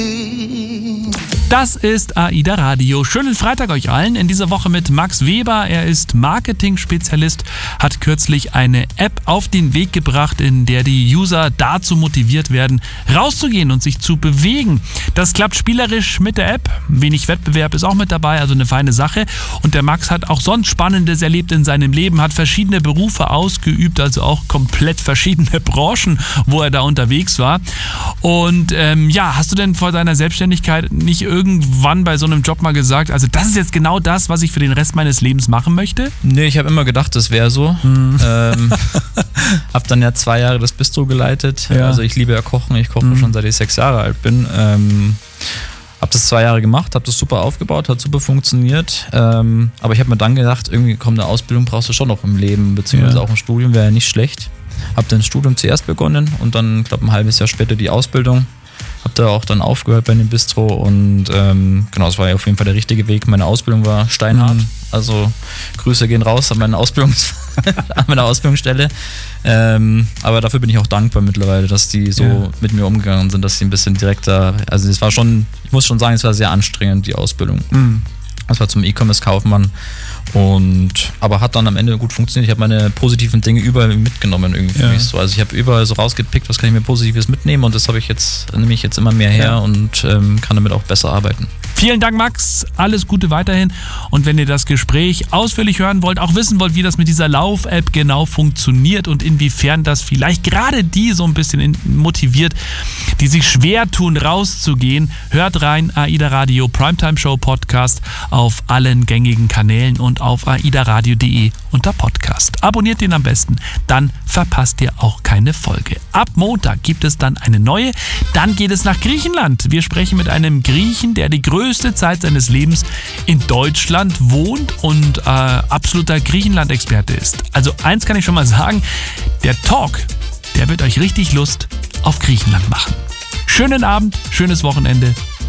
Das ist AIDA Radio. Schönen Freitag euch allen. In dieser Woche mit Max Weber. Er ist Marketing-Spezialist, hat kürzlich eine App auf den Weg gebracht, in der die User dazu motiviert werden, rauszugehen und sich zu bewegen. Das klappt spielerisch mit der App. Wenig Wettbewerb ist auch mit dabei, also eine feine Sache. Und der Max hat auch sonst Spannendes erlebt in seinem Leben, hat verschiedene Berufe ausgeübt, also auch komplett verschiedene Branchen, wo er da unterwegs war. Und hast du denn vor deiner Selbstständigkeit nicht irgendwann bei so einem Job mal gesagt, also das ist jetzt genau das, was ich für den Rest meines Lebens machen möchte? Nee, ich habe immer gedacht, das wäre so. Hab dann ja 2 Jahre das Bistro geleitet. Ja. Also ich liebe ja Kochen. Ich koche schon seit ich 6 Jahre alt bin. Hab das 2 Jahre gemacht, hab das super aufgebaut, hat super funktioniert. Aber ich habe mir dann gedacht, irgendwie eine Ausbildung brauchst du schon noch im Leben, beziehungsweise auch ein Studium wäre ja nicht schlecht. Hab dann Studium zuerst begonnen und dann, glaube ein halbes Jahr später die Ausbildung. Hab da auch dann aufgehört bei dem Bistro und das war ja auf jeden Fall der richtige Weg. Meine Ausbildung war steinhart, also Grüße gehen raus an meine an meiner Ausbildungsstelle. Aber dafür bin ich auch dankbar mittlerweile, dass die so mit mir umgegangen sind, dass sie ein bisschen direkter, also es war schon, ich muss schon sagen, es war sehr anstrengend, die Ausbildung. Das war zum E-Commerce-Kaufmann. Aber hat dann am Ende gut funktioniert. Ich habe meine positiven Dinge überall mitgenommen irgendwie für mich so. Also ich habe überall so rausgepickt, was kann ich mir Positives mitnehmen und das nehme ich jetzt immer mehr her und kann damit auch besser arbeiten. Vielen Dank, Max. Alles Gute weiterhin. Und wenn ihr das Gespräch ausführlich hören wollt, auch wissen wollt, wie das mit dieser Lauf-App genau funktioniert und inwiefern das vielleicht gerade die so ein bisschen motiviert, die sich schwer tun, rauszugehen, hört rein, AIDA Radio Primetime Show Podcast auf allen gängigen Kanälen und auf aidaradio.de unter Podcast. Abonniert den am besten, dann verpasst ihr auch keine Folge. Ab Montag gibt es dann eine neue, dann geht es nach Griechenland. Wir sprechen mit einem Griechen, der die größte Zeit seines Lebens in Deutschland wohnt und absoluter Griechenland-Experte ist. Also eins kann ich schon mal sagen, der Talk, der wird euch richtig Lust auf Griechenland machen. Schönen Abend, schönes Wochenende.